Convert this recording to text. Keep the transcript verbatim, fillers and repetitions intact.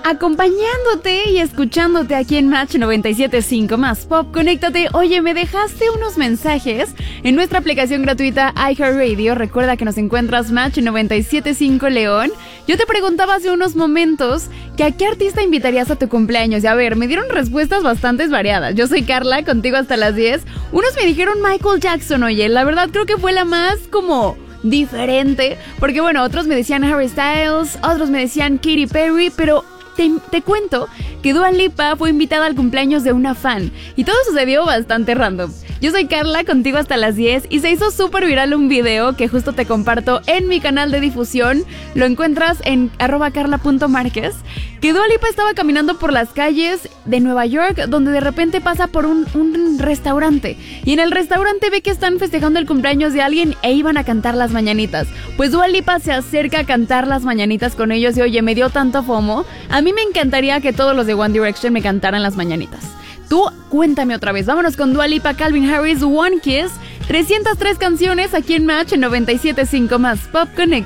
acompañándote y escuchándote aquí en Match noventa y siete punto cinco más Pop. Conéctate. Oye, me dejaste unos mensajes en nuestra aplicación gratuita iHeartRadio. Recuerda que nos encuentras Match noventa y siete punto cinco León. Yo te preguntaba hace unos momentos que a qué artista invitarías a tu cumpleaños. Y a ver, me dieron respuestas bastante variadas. Yo soy Carla, contigo hasta las diez. Unos me dijeron Michael Jackson. Oye, la verdad creo que fue la más como diferente, porque bueno, otros me decían Harry Styles, otros me decían Katy Perry, pero te, te cuento que Dua Lipa fue invitada al cumpleaños de una fan y todo sucedió bastante random. Yo soy Carla, contigo hasta las diez, y se hizo súper viral un video que justo te comparto en mi canal de difusión. Lo encuentras en arroba carla punto márquez, que Dua Lipa estaba caminando por las calles de Nueva York, donde de repente pasa por un, un restaurante, y en el restaurante ve que están festejando el cumpleaños de alguien e iban a cantar las mañanitas. Pues Dua Lipa se acerca a cantar las mañanitas con ellos y oye, me dio tanto fomo. A mí me encantaría que todos los de One Direction me cantaran las mañanitas. Tú, cuéntame otra vez. Vámonos con Dua Lipa, Calvin Harris, One Kiss. trescientas tres canciones aquí en Match noventa y siete punto cinco más Pop Connect.